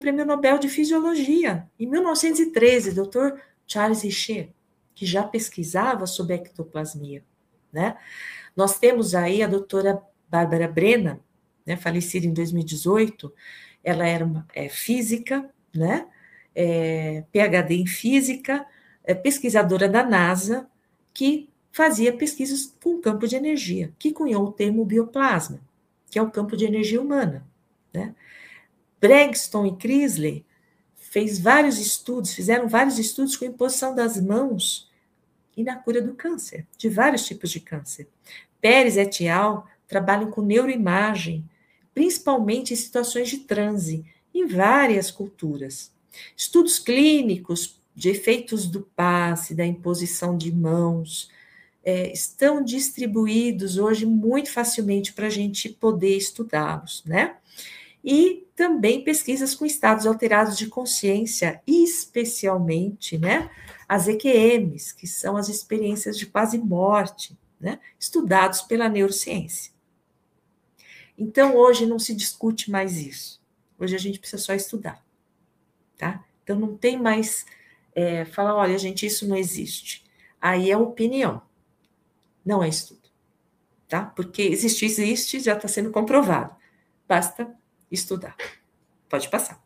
Prêmio Nobel de Fisiologia, em 1913, Dr. Charles Richer, que já pesquisava sobre ectoplasmia, né? Nós temos aí a doutora Bárbara Brennan, né, falecida em 2018, ela era física, né, PhD em física, pesquisadora da NASA, que fazia pesquisas com campo de energia, que cunhou o termo bioplasma, que é o campo de energia humana, né? Bregston e Crisley fizeram vários estudos com imposição das mãos e na cura do câncer, de vários tipos de câncer. Pérez et al. Trabalham com neuroimagem, principalmente em situações de transe, em várias culturas. Estudos clínicos de efeitos do passe, da imposição de mãos, estão distribuídos hoje muito facilmente para a gente poder estudá-los, né? E também pesquisas com estados alterados de consciência, especialmente, né, as EQMs, que são as experiências de quase morte, né, estudados pela neurociência. Então, hoje não se discute mais isso. Hoje a gente precisa só estudar, tá? Então, não tem mais falar, olha, gente, isso não existe. Aí é opinião, não é estudo, tá? Porque existe, já está sendo comprovado. Basta estudar. Pode passar.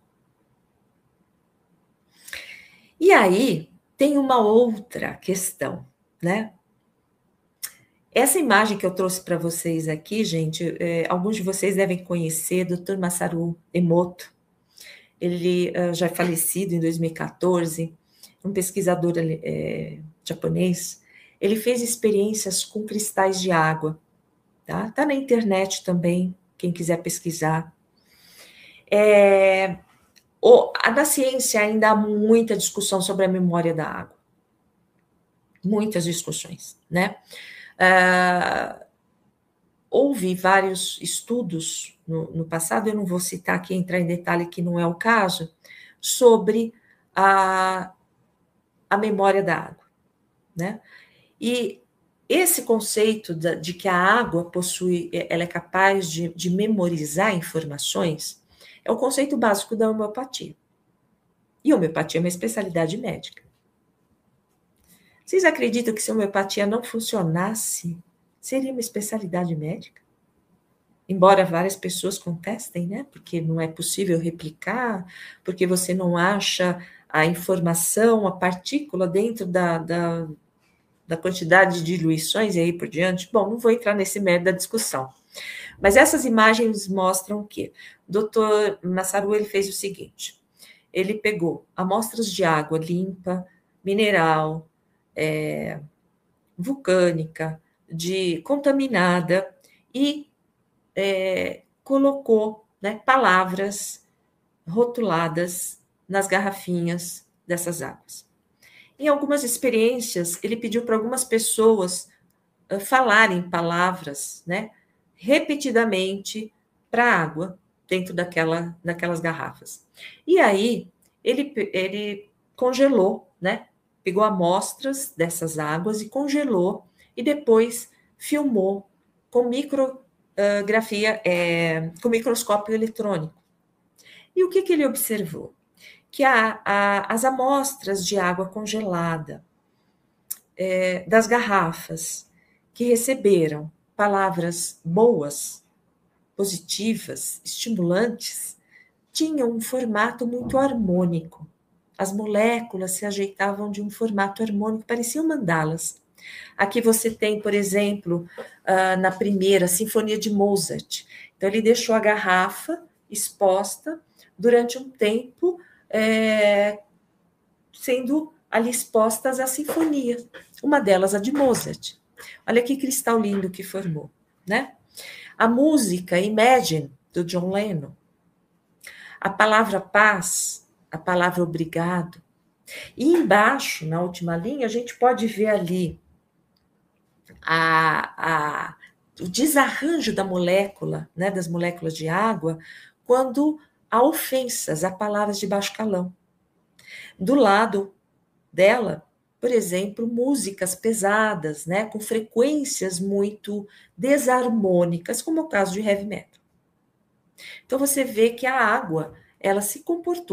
E aí, tem uma outra questão, né? Essa imagem que eu trouxe para vocês aqui, gente, alguns de vocês devem conhecer Dr. Masaru Emoto. Ele já é falecido em 2014, um pesquisador japonês. Ele fez experiências com cristais de água, tá? Tá na internet também, quem quiser pesquisar. Na ciência ainda há muita discussão sobre a memória da água. Muitas discussões, né? Houve vários estudos no passado, eu não vou citar aqui, entrar em detalhe que não é o caso, sobre a memória da água, né? E esse conceito de que a água ela é capaz de memorizar informações, é o conceito básico da homeopatia. E homeopatia é uma especialidade médica. Vocês acreditam que se a homeopatia não funcionasse, seria uma especialidade médica? Embora várias pessoas contestem, né? Porque não é possível replicar, porque você não acha a informação, a partícula dentro da quantidade de diluições e aí por diante. Bom, não vou entrar nesse mérito da discussão. Mas essas imagens mostram que o Dr. Masaru ele fez o seguinte: ele pegou amostras de água limpa, mineral, vulcânica, contaminada, e colocou, né, palavras rotuladas nas garrafinhas dessas águas. Em algumas experiências, ele pediu para algumas pessoas falarem palavras, né, repetidamente para a água dentro daquelas garrafas. E aí, ele congelou, né, pegou amostras dessas águas e congelou, e depois filmou com com microscópio eletrônico. E o que ele observou? Que as amostras de água congelada das garrafas que receberam palavras boas, positivas, estimulantes, tinham um formato muito harmônico. As moléculas se ajeitavam de um formato harmônico, pareciam mandalas. Aqui você tem, por exemplo, na primeira Sinfonia de Mozart. Então, ele deixou a garrafa exposta durante um tempo, sendo ali expostas a sinfonia. Uma delas, a de Mozart. Olha que cristal lindo que formou, né? A música Imagine, do John Lennon. A palavra paz, a palavra obrigado. E embaixo, na última linha, a gente pode ver ali o desarranjo da molécula, né, das moléculas de água, quando há ofensas, há palavras de baixo calão. Do lado dela, por exemplo, músicas pesadas, né, com frequências muito desarmônicas, como é o caso de heavy metal. Então você vê que a água ela se comportou